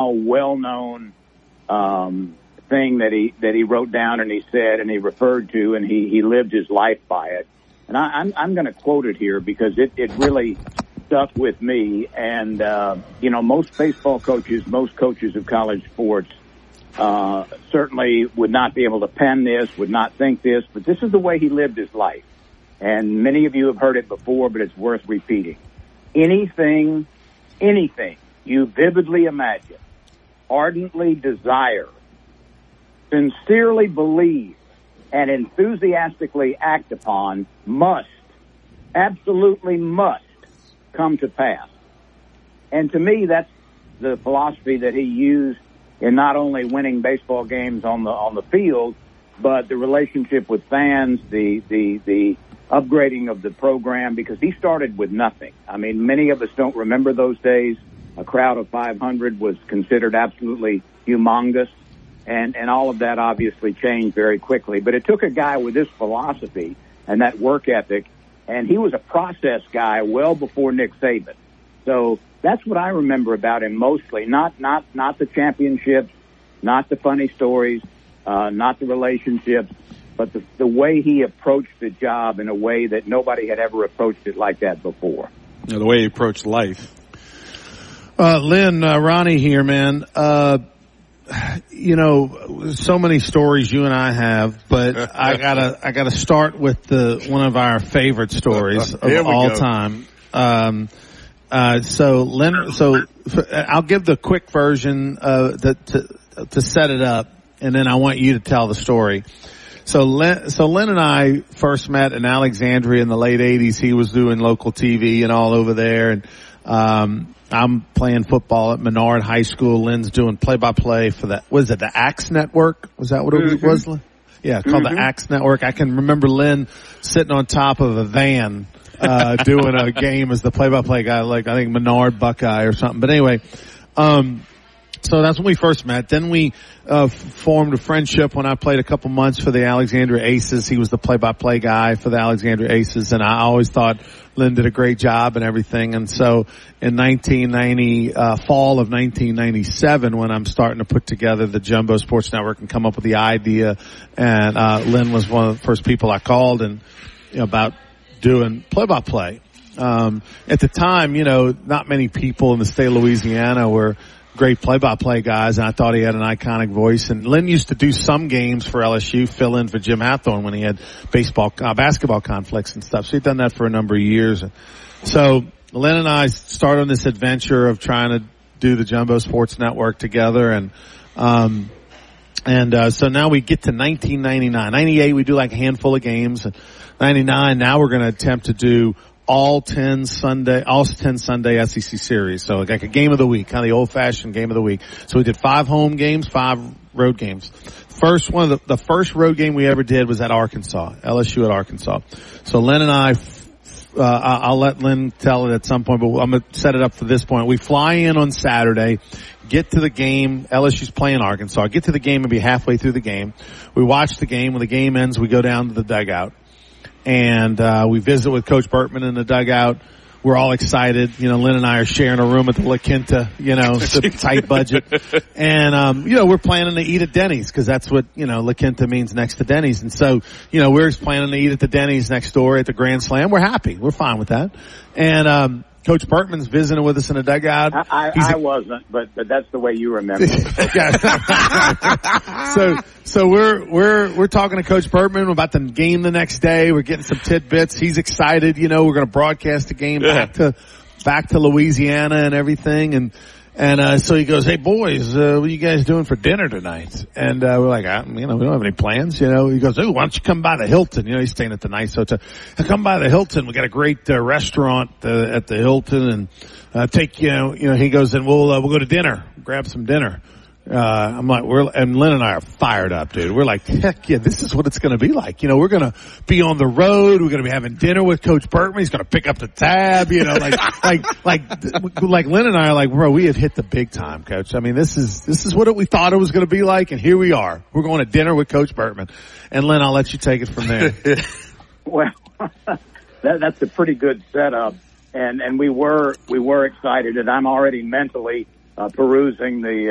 well-known thing that he wrote down and he said and he referred to and he lived his life by it. And I'm going to quote it here because it really stuck with me. And, most baseball coaches, most coaches of college sports, certainly would not be able to pen this, would not think this, but this is the way he lived his life. And many of you have heard it before, but it's worth repeating. Anything you vividly imagine, ardently desire, sincerely believe, and enthusiastically act upon absolutely must come to pass. And to me, that's the philosophy that he used in not only winning baseball games on the field, but the relationship with fans, the upgrading of the program, because he started with nothing. I mean, many of us don't remember those days. A crowd of 500 was considered absolutely humongous, and all of that obviously changed very quickly. But it took a guy with this philosophy and that work ethic, and he was a process guy well before Nick Saban. So that's what I remember about him mostly, not the championships, not the funny stories, not the relationships, but the way he approached the job in a way that nobody had ever approached it like that before. Yeah, the way he approached life. Lynn, Ronnie here, man. So many stories you and I have, but I gotta start with one of our favorite stories of all time. So I'll give the quick version, to set it up, and then I want you to tell the story. So Lynn and I first met in Alexandria in the late 80s. He was doing local TV and all over there, and I'm playing football at Menard High School. Lynn's doing play-by-play for the Axe Network? Was that what it was? Yeah, called the Axe Network. I can remember Lynn sitting on top of a van, doing a game as the play-by-play guy, like I think Menard Buckeye or something. But anyway, so that's when we first met. Then we formed a friendship when I played a couple months for the Alexandria Aces. He was the play-by-play guy for the Alexandria Aces, and I always thought Lynn did a great job and everything. And so in fall of 1997, when I'm starting to put together the Jumbo Sports Network and come up with the idea, and Lynn was one of the first people I called and about doing play-by-play. At the time, not many people in the state of Louisiana were great play-by-play guys, and I thought he had an iconic voice. And Lynn used to do some games for LSU, fill in for Jim Hathorne when he had basketball conflicts and stuff. So he'd done that for a number of years. So Lynn and I started on this adventure of trying to do the Jumbo Sports Network together, and so now we get to 1999. 98, we do like a handful of games. 99, now we're going to attempt to do all 10 Sunday SEC series. So like a game of the week, kind of the old-fashioned game of the week. So we did 5 home games, 5 road games. The first road game we ever did was at Arkansas, LSU at Arkansas. So Lynn and I'll let Lynn tell it at some point, but I'm going to set it up for this point. We fly in on Saturday, get to the game. LSU's playing Arkansas. Get to the game and be halfway through the game. We watch the game. When the game ends, we go down to the dugout. And we visit with Coach Bertman in the dugout. We're all excited. Lynn and I are sharing a room at the La Quinta, it's a tight budget. And, we're planning to eat at Denny's because that's what, La Quinta means, next to Denny's. And so, we're planning to eat at the Denny's next door at the Grand Slam. We're happy. We're fine with that. And, Coach Bertman's visiting with us in the dugout. I wasn't, but that's the way you remember it. So we're talking to Coach Bertman about the game the next day. We're getting some tidbits. He's excited. We're going to broadcast the game back to Louisiana and everything. And so he goes, "Hey boys, what are you guys doing for dinner tonight?" And we're like, we don't have any plans. He goes, "Oh, why don't you come by the Hilton?" He's staying at the nice hotel. "Come by the Hilton. We got a great restaurant at the Hilton, and take you." He goes, "And we'll go to dinner, grab some dinner." I'm like, and Lynn and I are fired up, dude. We're like, heck yeah, this is what it's going to be like. We're going to be on the road. We're going to be having dinner with Coach Bertman. He's going to pick up the tab, like Lynn and I are like, bro, we have hit the big time, Coach. I mean, this is what we thought it was going to be like, and here we are. We're going to dinner with Coach Bertman. And Lynn, I'll let you take it from there. Well, that's a pretty good setup. And we were excited, and I'm already mentally perusing the